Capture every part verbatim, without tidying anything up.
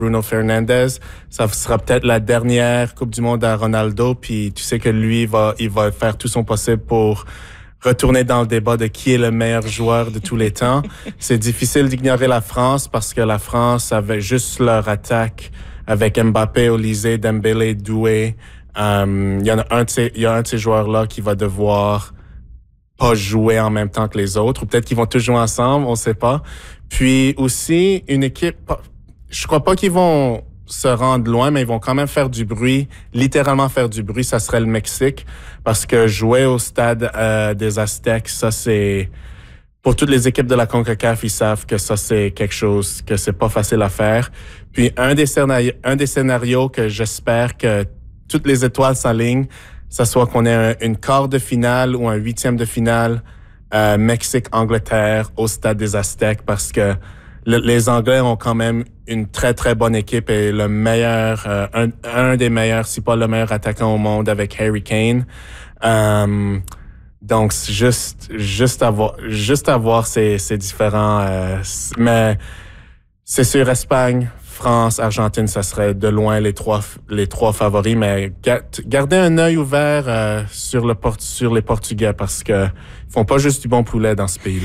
Bruno Fernandes. Ça sera peut-être la dernière Coupe du Monde à Ronaldo, puis tu sais que lui, il va, il va faire tout son possible pour retourner dans le débat de qui est le meilleur joueur de tous les temps. C'est difficile d'ignorer la France parce que la France avait juste leur attaque avec Mbappé, Olysée, Dembélé, Doué. Um, il y en a un de ces, il y a un de ces joueurs-là qui va devoir pas jouer en même temps que les autres, ou peut-être qu'ils vont tous jouer ensemble, on sait pas. Puis aussi, une équipe, je crois pas qu'ils vont se rendre loin, mais ils vont quand même faire du bruit, littéralement faire du bruit, ça serait le Mexique, parce que jouer au stade euh, des Aztèques, ça c'est, pour toutes les équipes de la CONCACAF, ils savent que ça c'est quelque chose que c'est pas facile à faire. Puis un des scénarios, un des scénarios que j'espère que toutes les étoiles s'alignent, ça soit qu'on ait un, une quart de finale ou un huitième de finale euh, Mexique-Angleterre au stade des Aztèques, parce que le, les Anglais ont quand même une très très bonne équipe et le meilleur, euh, un, un des meilleurs, si pas le meilleur attaquant au monde avec Harry Kane. Euh, donc juste juste avoir juste avoir ces ces différents, euh, mais c'est sûr Espagne, France, Argentine, ça serait de loin les trois les trois favoris, mais gardez un œil ouvert euh, sur le port- sur les Portugais, parce que ils font pas juste du bon poulet dans ce pays-là.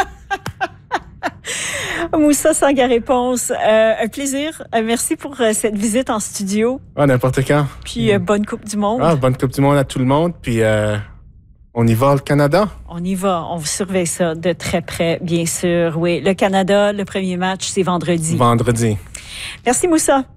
Moussa Sangaré-Ponce, euh, un plaisir. Euh, merci pour euh, cette visite en studio. Ah, n'importe quand. Puis euh, bonne Coupe du Monde. Ah, bonne Coupe du Monde à tout le monde. Puis euh, on y va au Canada. On y va. On vous surveille ça de très près, bien sûr. Oui, le Canada, le premier match, c'est vendredi. Vendredi. Merci Moussa.